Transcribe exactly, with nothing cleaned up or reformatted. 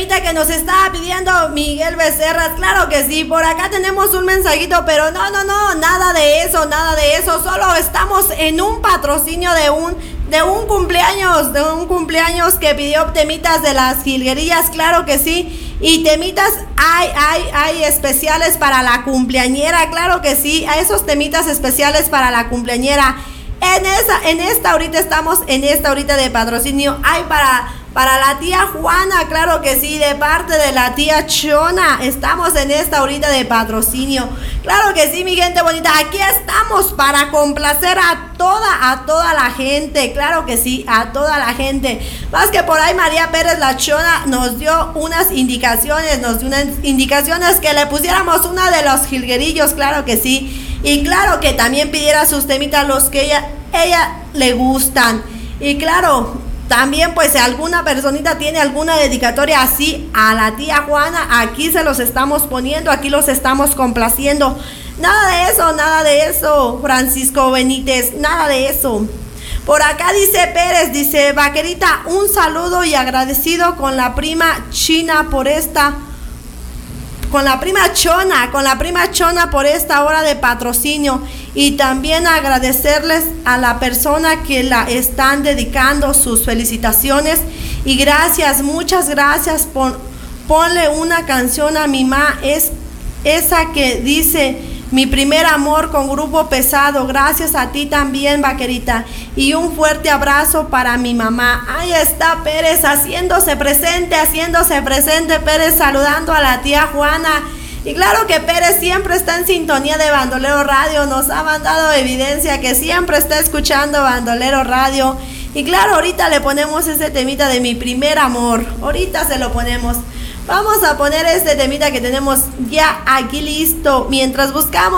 temita que nos estaba pidiendo Miguel Becerra. Claro que sí, por acá tenemos un mensajito, pero no, no, no, nada de eso, nada de eso. Solo estamos en un patrocinio de un, de un cumpleaños, de un cumpleaños que pidió temitas de las jilguerillas, claro que sí. Y temitas hay, hay, hay especiales para la cumpleañera, claro que sí. A esos temitas especiales para la cumpleañera. En esa, en esta ahorita estamos, en esta ahorita de patrocinio, hay para... Para la tía Juana, claro que sí, de parte de la tía Chona. Estamos en esta ahorita de patrocinio. Claro que sí, mi gente bonita. Aquí estamos para complacer a toda, a toda la gente. Claro que sí, a toda la gente. Más que por ahí María Pérez la Chona nos dio unas indicaciones, nos dio unas indicaciones que le pusiéramos una de los jilguerillos, claro que sí. Y claro que también pidiera sus temitas los que ella, ella le gustan. Y claro... También pues si alguna personita tiene alguna dedicatoria así a la tía Juana, aquí se los estamos poniendo, aquí los estamos complaciendo. Nada de eso, nada de eso, Francisco Benítez, nada de eso. Por acá dice Pérez, dice Vaquerita, un saludo y agradecido con la prima China por esta... Con la prima Chona, con la prima Chona por esta hora de patrocinio. Y también agradecerles a la persona que la están dedicando sus felicitaciones. Y gracias, muchas gracias. Por, ponle una canción a mi ma, es esa que dice mi primer amor con Grupo Pesado. Gracias a ti también, Vaquerita. Y un fuerte abrazo para mi mamá. Ahí está Pérez haciéndose presente, haciéndose presente Pérez, saludando a la tía Juana. Y claro que Pérez siempre está en sintonía de Bandolero Radio. Nos ha mandado evidencia que siempre está escuchando Bandolero Radio. Y claro, ahorita le ponemos ese temita de mi primer amor. Ahorita se lo ponemos. Vamos a poner este temita que tenemos ya aquí listo mientras buscamos